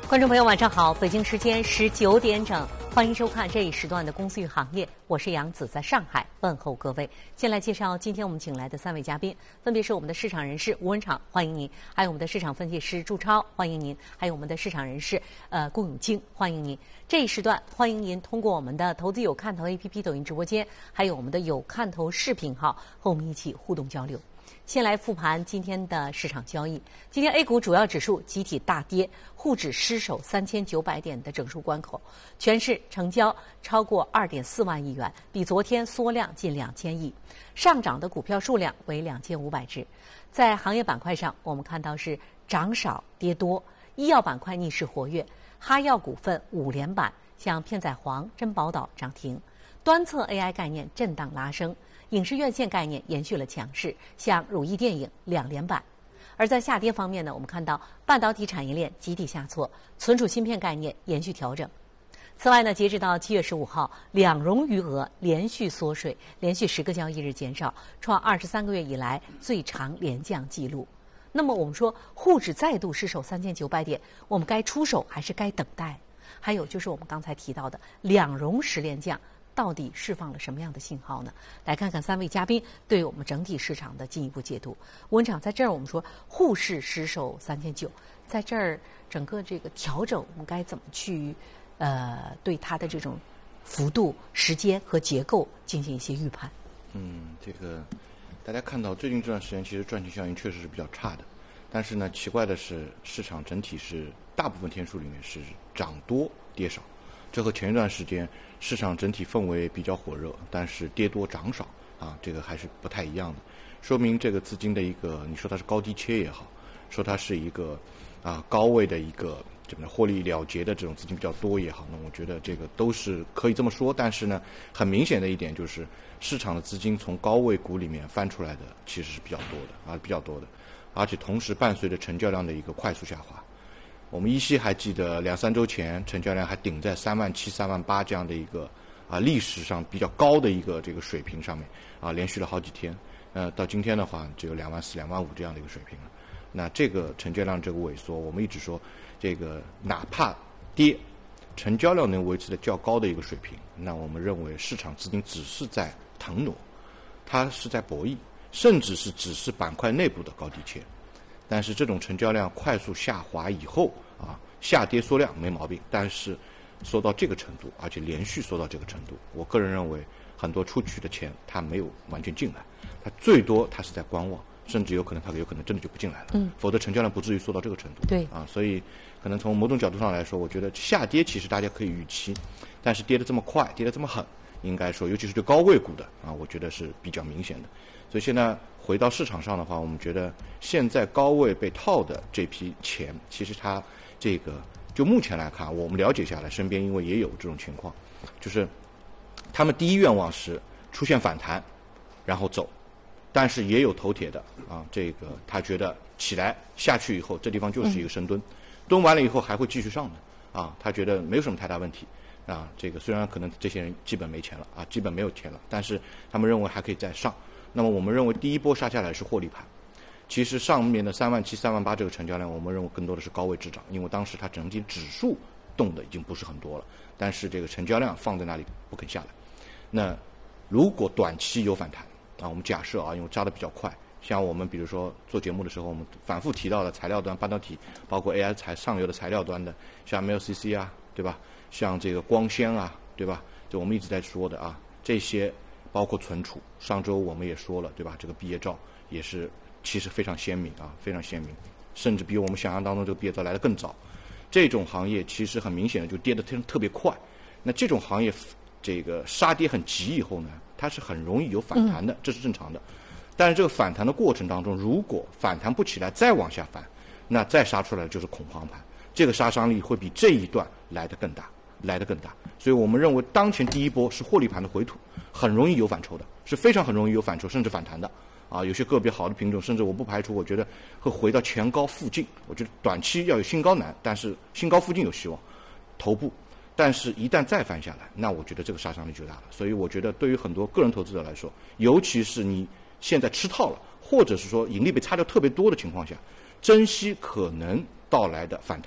观众朋友晚上好，北京时间19点整，欢迎收看这一时段的公司与行业，我是杨子，在上海问候各位。先来介绍今天我们请来的3位嘉宾，分别是我们的市场人士吴文畅，欢迎您；还有我们的市场分析师朱超，欢迎您；还有我们的市场人士龚永清，欢迎您。这一时段欢迎您通过我们的投资有看头 APP 抖音直播间，还有我们的有看头视频号和我们一起互动交流。先来复盘今天的市场交易。今天 A 股主要指数集体大跌，沪指失守3900点的整数关口，全市成交超过2.4万亿元，比昨天缩量近2000亿。上涨的股票数量为2500只。在行业板块上，我们看到是涨少跌多，医药板块逆势活跃，哈药股份5连板，像片仔癀、珍宝岛涨停，端侧 AI 概念震荡拉升。影视院线概念延续了强势，像汝意电影2连板。而在下跌方面呢，我们看到半导体产业链集体下挫，存储芯片概念延续调整。此外呢，截止到7月15号，两融余额连续缩水，连续10个交易日减少，创23个月以来最长连降纪录。那么我们说，沪指再度失守3900点，我们该出手还是该等待？还有就是我们刚才提到的两融10连降，到底释放了什么样的信号呢？来看看3位嘉宾对我们整体市场的进一步解读。文场在这儿，我们说沪市失守3900，在这儿整个这个调整，我们该怎么去对它的这种幅度、时间和结构进行一些预判？ 这个大家看到最近这段时间，其实赚钱效应确实是比较差的。但是呢，奇怪的是，市场整体是大部分天数里面是涨多跌少。这和前一段时间市场整体氛围比较火热，但是跌多涨少啊，这个还是不太一样的，说明这个资金的一个，你说它是高低切也好，说它是一个高位的一个怎么获利了结的这种资金比较多也好，那我觉得这个都是可以这么说。但是呢，很明显的一点就是市场的资金从高位股里面翻出来的其实是比较多的，而且同时伴随着成交量的一个快速下滑。我们依稀还记得2-3周前成交量还顶在37000、38000这样的一个历史上比较高的一个这个水平上面连续了好几天。到今天的话只有24000、25000这样的一个水平了。那这个成交量这个萎缩，我们一直说这个哪怕跌，成交量能维持的较高的一个水平，那我们认为市场资金只是在腾挪，它是在博弈，甚至是只是板块内部的高低切。但是这种成交量快速下滑以后下跌缩量没毛病，但是缩到这个程度，而且连续缩到这个程度，我个人认为很多出去的钱它没有完全进来，它最多它是在观望，甚至有可能真的就不进来了，否则成交量不至于缩到这个程度。 对所以可能从某种角度上来说，我觉得下跌其实大家可以预期，但是跌得这么快，跌得这么狠，应该说尤其是对高位股的我觉得是比较明显的。所以现在回到市场上的话，我们觉得现在高位被套的这批钱，其实它这个就目前来看，我们了解下来，身边因为也有这种情况，就是他们第一愿望是出现反弹然后走，但是也有头铁的这个他觉得起来下去以后这地方就是一个深蹲，蹲完了以后还会继续上的他觉得没有什么太大问题这个虽然可能这些人基本没钱了基本没有钱了，但是他们认为还可以再上。那么我们认为第一波杀下来是获利盘，其实上面的37000、38000这个成交量，我们认为更多的是高位滞涨，因为当时它整体指数动的已经不是很多了，但是这个成交量放在那里不肯下来。那如果短期有反弹我们假设因为扎得比较快，像我们比如说做节目的时候，我们反复提到的材料端半导体，包括 AI 上游的材料端的，像 MLCC 对吧？像这个光纤对吧？就我们一直在说的这些。包括存储，上周我们也说了，对吧？这个毕业照也是其实非常鲜明非常鲜明，甚至比我们想象当中这个毕业照来得更早。这种行业其实很明显的就跌得特别快。那这种行业这个杀跌很急以后呢，它是很容易有反弹的，这是正常的。但是这个反弹的过程当中，如果反弹不起来再往下翻，那再杀出来的就是恐慌盘，这个杀伤力会比这一段来得更大。所以我们认为当前第一波是获利盘的回吐，很容易有反抽的，是非常很容易有反抽甚至反弹的有些个别好的品种，甚至我不排除我觉得会回到前高附近。我觉得短期要有新高难，但是新高附近有希望头部，但是一旦再翻下来，那我觉得这个杀伤力就大了。所以我觉得对于很多个人投资者来说，尤其是你现在吃套了，或者是说盈利被擦掉特别多的情况下，珍惜可能到来的反弹，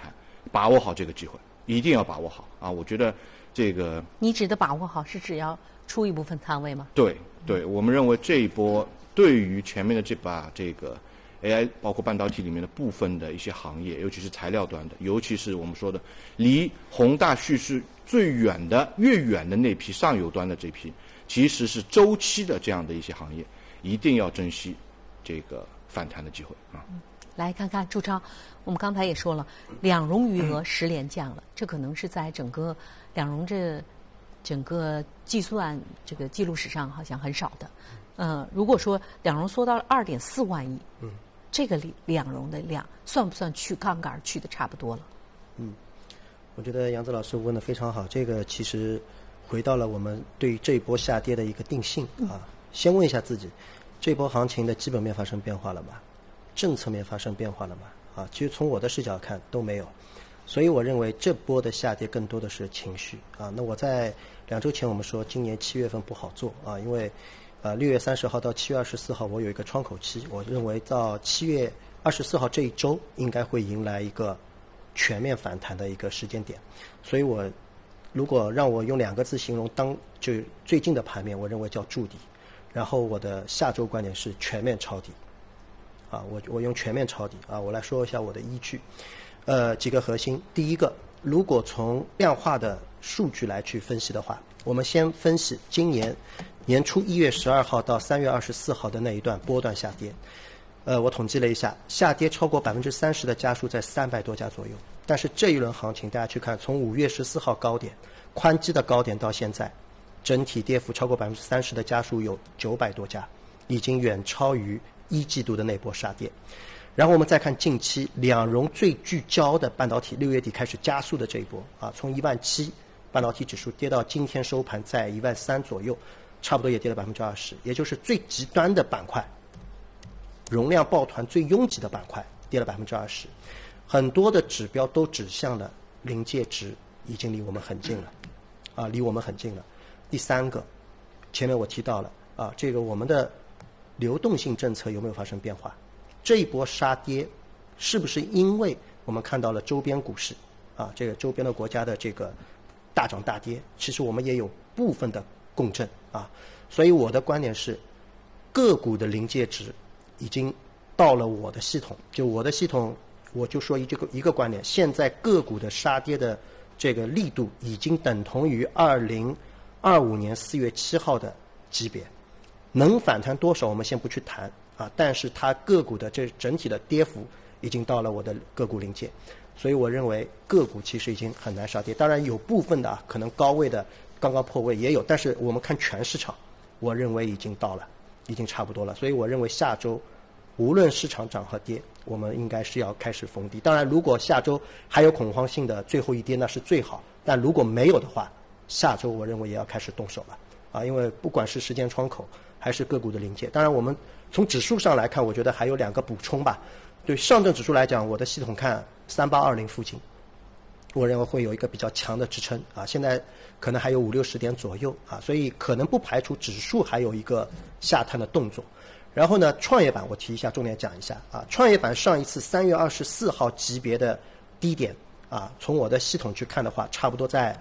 把握好这个机会，一定要把握好啊！我觉得这个你指的把握好是指要出一部分仓位吗？ 对，我们认为这一波对于前面的这把这个 AI 包括半导体里面的部分的一些行业，尤其是材料端的，尤其是我们说的离宏大叙事最远的越远的那批上游端的这批，其实是周期的这样的一些行业，一定要珍惜这个反弹的机会啊。 来看看朱超，我们刚才也说了，两融余额10连降了，这可能是在整个两融整个计算这个记录史上好像很少的。如果说两融缩到了2.4万亿，这个两融的量算不算去杠杆去的差不多了？ 我觉得杨子老师问得非常好，这个其实回到了我们对于这一波下跌的一个定性啊。先问一下自己，这波行情的基本面发生变化了吗？政策面发生变化了吗？啊，其实从我的视角看都没有，所以我认为这波的下跌更多的是情绪啊。那我在2周前我们说今年7月份不好做啊，因为6月30号到7月24号我有一个窗口期，我认为到7月24号这一周应该会迎来一个全面反弹的一个时间点，所以我如果让我用2个字形容就最近的盘面，我认为叫筑底，然后我的下周观点是全面抄底啊，我用全面抄底啊，我来说一下我的依据，几个核心。第一个，如果从量化的数据来去分析的话，我们先分析今年年初1月12号到3月24号的那一段波段下跌，我统计了一下，下跌超过30%的家数在300多家左右。但是这一轮行情，大家去看，从5月14号高点宽基的高点到现在，整体跌幅超过30%的家数有900多家，已经远超于1季度的那波杀跌。然后我们再看近期两融最聚焦的半导体6月底开始加速的这一波啊，从17000半导体指数跌到今天收盘在13000左右，差不多也跌了20%，也就是最极端的板块，容量抱团最拥挤的板块跌了20%，很多的指标都指向了临界值已经离我们很近了啊，离我们很近了。第三个，前面我提到了啊，这个我们的流动性政策有没有发生变化？这一波杀跌是不是因为我们看到了周边股市啊，这个周边的国家的这个大涨大跌，其实我们也有部分的共振啊。所以我的观点是，个股的临界值已经到了我的系统，就我的系统，我就说一个观点，现在个股的杀跌的这个力度已经等同于2025年4月7号的级别，能反弹多少我们先不去谈啊，但是它个股的这整体的跌幅已经到了我的个股临界，所以我认为个股其实已经很难杀跌。当然有部分的啊，可能高位的刚刚破位也有，但是我们看全市场，我认为已经到了，已经差不多了。所以我认为下周无论市场涨和跌，我们应该是要开始逢低。当然如果下周还有恐慌性的最后一跌那是最好，但如果没有的话，下周我认为也要开始动手了啊，因为不管是时间窗口还是个股的临界。当然我们从指数上来看，我觉得还有2个补充吧。对上证指数来讲，我的系统看3820附近，我认为会有一个比较强的支撑啊，现在可能还有50-60点左右啊，所以可能不排除指数还有一个下探的动作。然后呢，创业板我提一下，重点讲一下啊，创业板上一次3月24号级别的低点啊，从我的系统去看的话，差不多在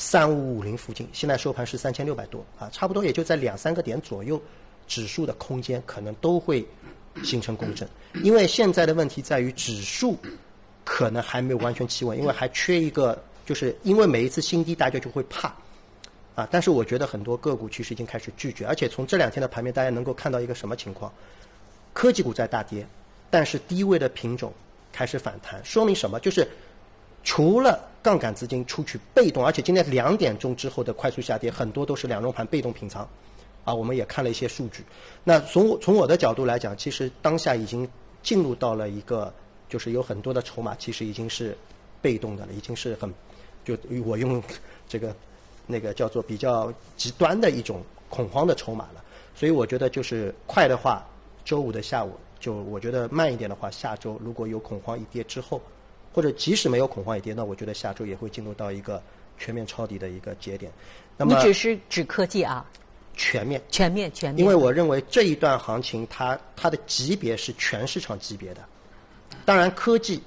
3550附近，现在收盘是3600多啊，差不多也就在2-3个点左右，指数的空间可能都会形成共振。因为现在的问题在于指数可能还没有完全企稳，因为还缺一个，就是因为每一次新低大家就会怕啊，但是我觉得很多个股其实已经开始拒绝，而且从这2天的盘面大家能够看到一个什么情况，科技股在大跌，但是低位的品种开始反弹，说明什么？就是除了杠杆资金出去被动，而且今天2点钟之后的快速下跌，很多都是两融盘被动平仓啊，我们也看了一些数据。那从我的角度来讲，其实当下已经进入到了一个，就是有很多的筹码其实已经是被动的了，已经是很，就我用这个那个叫做比较极端的一种恐慌的筹码了。所以我觉得就是快的话，周五的下午就我觉得慢一点的话，下周如果有恐慌一跌之后，或者即使没有恐慌一跌，那我觉得下周也会进入到一个全面抄底的一个节点。那么你只是指科技啊？ 全面， 因为我认为这一段行情它的级别是全市场级别的。当然科技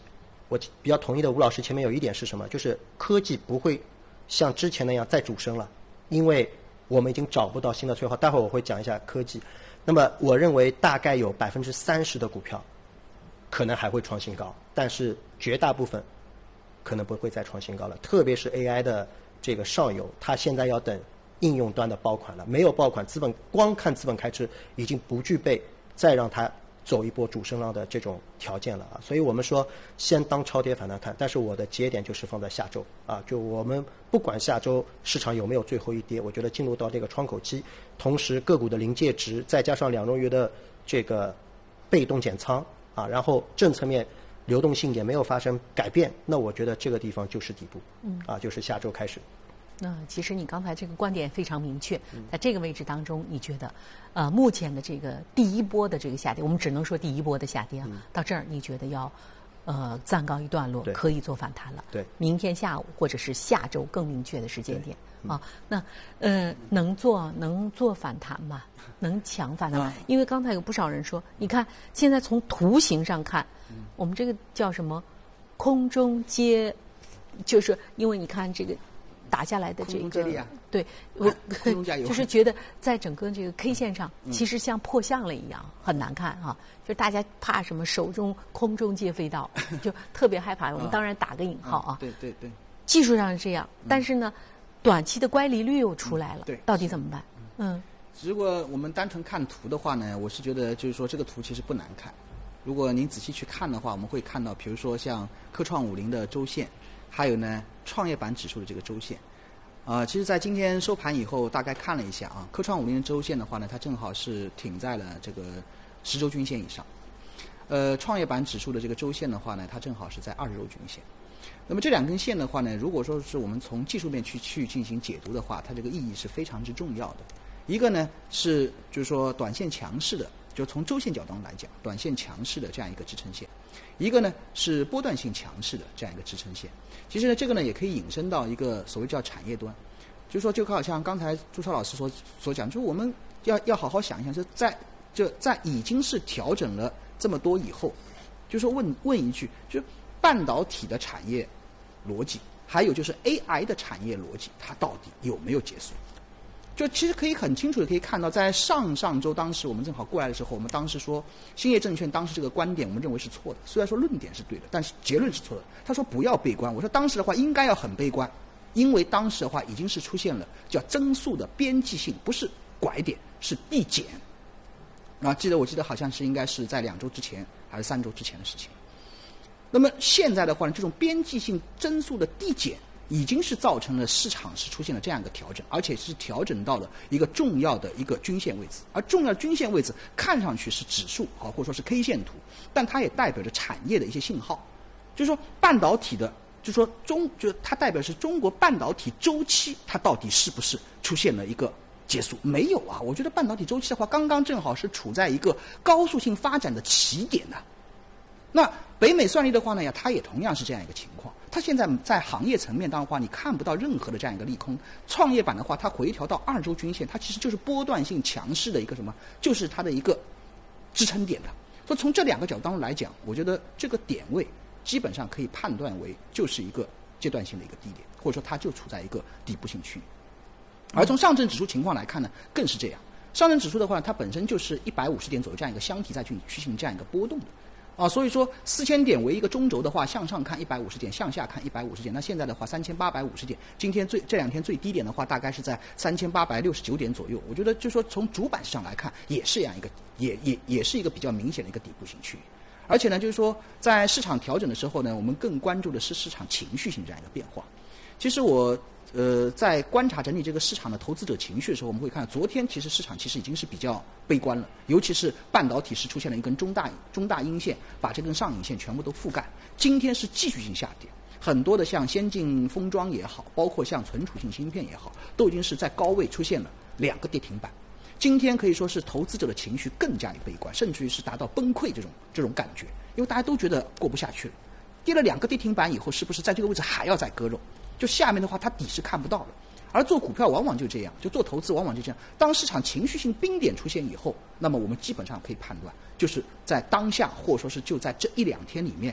我比较同意的吴老师前面有一点是什么？就是科技不会像之前那样再主升了，因为我们已经找不到新的催化。待会儿我会讲一下科技。那么我认为大概有30%的股票可能还会创新高，但是绝大部分可能不会再创新高了。特别是 AI 的这个上游，它现在要等应用端的爆款了，没有爆款，光看资本开支已经不具备再让它走一波主升浪的这种条件了啊。所以我们说先当超跌反弹看，但是我的节点就是放在下周啊，就我们不管下周市场有没有最后一跌，我觉得进入到这个窗口期，同时个股的临界值再加上2周余的这个被动减仓啊，然后政策面流动性也没有发生改变，那我觉得这个地方就是底部，就是下周开始。 那其实你刚才这个观点非常明确，在这个位置当中，你觉得，目前的这个第一波的这个下跌，我们只能说第一波的下跌啊，到这儿你觉得要，暂告一段落，可以做反弹了。 对， 明天下午或者是下周更明确的时间点啊。那能做反弹吗？能抢反弹吗？因为刚才有不少人说，你看现在从图形上看，我们这个叫什么？空中接，就是因为你看这个。打下来的这个，对，我就是觉得在整个这个 K 线上，其实像破相了一样，很难看啊。就大家怕什么手中空中接飞刀，就特别害怕。我们当然打个引号啊。 对对对。 技术上是这样，但是呢，短期的乖离率又出来了， 对， 到底怎么办？ 如果我们单纯看图的话呢，我是觉得就是说这个图其实不难看。如果您仔细去看的话，我们会看到，比如说像科创50的周线。还有呢，创业板指数的这个周线，其实在今天收盘以后，大概看了一下啊，科创50的周线的话呢，它正好是挺在了这个10周均线以上。创业板指数的这个周线的话呢，它正好是在20周均线。那么这两根线的话呢，如果说是我们从技术面去进行解读的话，它这个意义是非常之重要的。一个呢是就是说短线强势的，就从周线角度来讲，短线强势的这样一个支撑线。一个呢是波段性强势的这样一个支撑线。其实呢，这个呢也可以引申到一个所谓叫产业端，就是说，就好像刚才朱超老师所讲，就是我们要好好想一想，在已经是调整了这么多以后，就说问一句，就是半导体的产业逻辑，还有就是 AI 的产业逻辑，它到底有没有结束？就其实可以很清楚的可以看到，在上周当时我们正好过来的时候，我们当时说兴业证券当时这个观点我们认为是错的，虽然说论点是对的，但是结论是错的。他说不要悲观，我说当时的话应该要很悲观，因为当时的话已经是出现了叫增速的边际性，不是拐点，是递减。我记得好像是应该是在2周之前还是3周之前的事情。那么现在的话呢，这种边际性增速的递减已经是造成了市场是出现了这样一个调整，而且是调整到了一个重要的一个均线位置，而重要均线位置看上去是指数或者说是 K 线图，但它也代表着产业的一些信号，就是说半导体的，就是说它代表是中国半导体周期，它到底是不是出现了一个结束？没有啊，我觉得半导体周期的话，刚刚正好是处在一个高速性发展的起点的。那北美算力的话呢，它也同样是这样一个情况。它现在在行业层面当中的话，你看不到任何的这样一个利空。创业板的话，它回调到2周均线，它其实就是波段性强势的一个什么，就是它的一个支撑点的。所以从这两个角度当中来讲，我觉得这个点位基本上可以判断为就是一个阶段性的一个低点，或者说它就处在一个底部性区域。而从上证指数情况来看呢，更是这样。上证指数的话，它本身就是150点左右这样一个箱体在去行这样一个波动的。所以说4000点为一个中轴的话，向上看150点，向下看150点。那现在的话3850点，今天这2天最低点的话，大概是在3869点左右。我觉得就说从主板上来看，也是这样一个，也是一个比较明显的一个底部型区域。而且呢，就是说在市场调整的时候呢，我们更关注的是市场情绪性这样一个变化。其实我在观察整理这个市场的投资者情绪的时候，我们会看到昨天其实市场其实已经是比较悲观了，尤其是半导体是出现了一根中大阴线，把这根上影线全部都覆盖。今天是继续性下跌，很多的像先进封装也好，包括像存储性芯片也好，都已经是在高位出现了2个跌停板。今天可以说是投资者的情绪更加的悲观，甚至于是达到崩溃这种感觉，因为大家都觉得过不下去了。跌了2个跌停板以后，是不是在这个位置还要再割肉？就下面的话，它底是看不到了。而做股票往往就这样，就做投资往往就这样。当市场情绪性冰点出现以后，那么我们基本上可以判断，就是在当下或者说是就在这1-2天里面，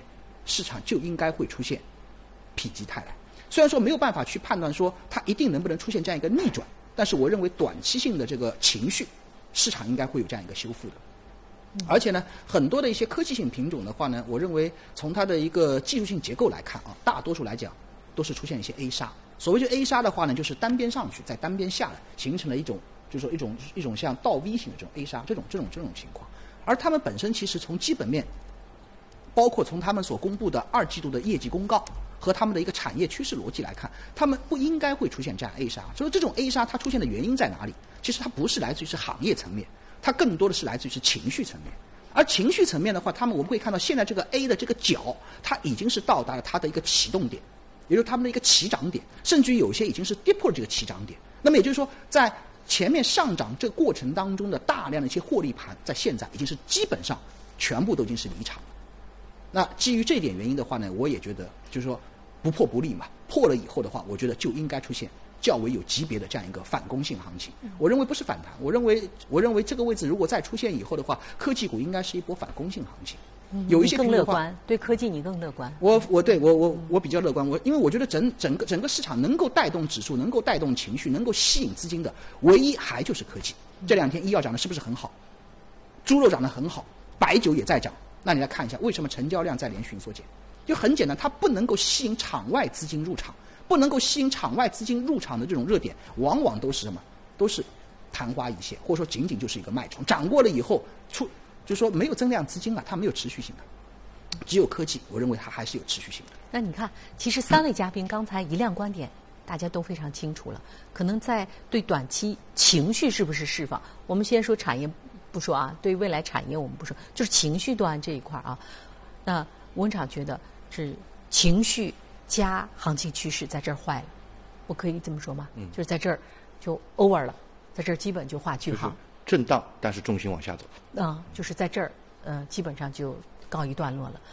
市场就应该会出现否极泰来。虽然说没有办法去判断说它一定能不能出现这样一个逆转，但是我认为短期性的这个情绪，市场应该会有这样一个修复的。而且呢，很多的一些科技性品种的话呢，我认为从它的一个技术性结构来看啊，大多数来讲都是出现一些 A 杀。所谓就 A 杀的话呢，就是单边上去，再单边下来，形成了一种就是说一种像倒 V 型的这种 A 杀这种情况。而他们本身其实从基本面，包括从他们所公布的2季度的业绩公告和他们的一个产业趋势逻辑来看，他们不应该会出现这样 A 杀。所以这种 A 杀它出现的原因在哪里？其实它不是来自于是行业层面，它更多的是来自于是情绪层面。而情绪层面的话，我们会看到现在这个 A 的这个角，它已经是到达了它的一个启动点，也就是他们的一个起涨点，甚至于有些已经是跌破了这个起涨点。那么也就是说，在前面上涨这个过程当中的大量的一些获利盘，在现在已经是基本上全部都已经是离场了。那基于这点原因的话呢，我也觉得就是说不破不立嘛，破了以后的话，我觉得就应该出现较为有级别的这样一个反攻性行情。我认为不是反弹，我认为这个位置如果再出现以后的话，科技股应该是一波反攻性行情。有一些更乐观，对科技你更乐观。 我比较乐观，因为我觉得整个市场能够带动指数，能够带动情绪，能够吸引资金的，唯一还就是科技。这2天医药涨得是不是很好？猪肉涨得很好，白酒也在涨。那你来看一下，为什么成交量在连续缩减？就很简单，它不能够吸引场外资金入场，不能够吸引场外资金入场的这种热点，往往都是什么？都是昙花一现，或者说仅仅就是一个脉冲，涨过了以后就是说没有增量资金了，它没有持续性的。只有科技，我认为它还是有持续性的。 那你看，其实3位嘉宾刚才一亮观点，大家都非常清楚了。可能在对短期情绪是不是释放，我们先说产业不说啊，对未来产业我们不说，就是情绪端这一块啊。那文场觉得是情绪加行情趋势在这儿坏了，我可以这么说吗？就是在这儿就 over 了，在这儿基本就画句号。 震荡，但是重心往下走。 就是在这儿，基本上就告一段落了。